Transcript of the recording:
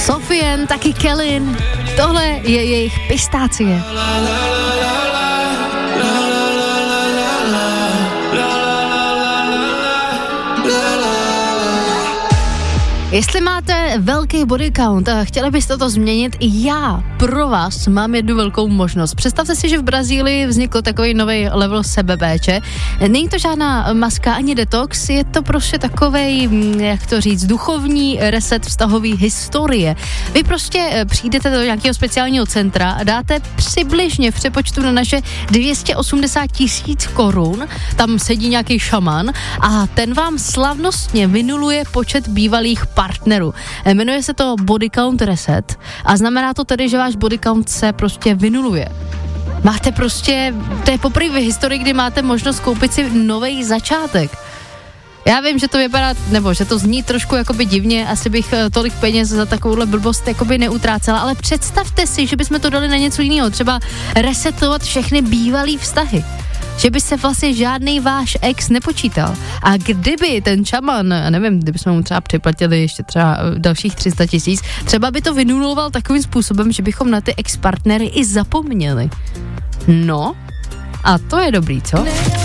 Sofian, taky Kellyn. Tohle je jejich Pistácie. Jestli máte velký body count a chtěli byste to změnit, i já pro vás mám jednu velkou možnost. Představte si, že v Brazílii vznikl takový nový level sebepéče. Není to žádná maska ani detox, je to prostě takovej, jak to říct, duchovní reset vztahový historie. Vy prostě přijdete do nějakého speciálního centra a dáte přibližně v přepočtu na naše 280 000 korun, tam sedí nějaký šaman a ten vám slavnostně vynuluje počet bývalých partnerů. Jmenuje se to Body Count Reset a znamená to tedy, že váš body count se prostě vynuluje. Máte prostě, to je poprvé v historii, kdy máte možnost koupit si nový začátek. Já vím, že to vypadá, nebo že to zní trošku jakoby divně, asi bych tolik peněz za takovouhle blbost jakoby neutrácela, ale představte si, že bychom to dali na něco jiného, třeba resetovat všechny bývalý vztahy. Že by se vlastně žádný váš ex nepočítal. A kdyby ten šaman, nevím, kdybychom mu třeba připlatili ještě třeba dalších 300 000, třeba by to vynuloval takovým způsobem, že bychom na ty ex-partnery i zapomněli. No, a to je dobrý, co?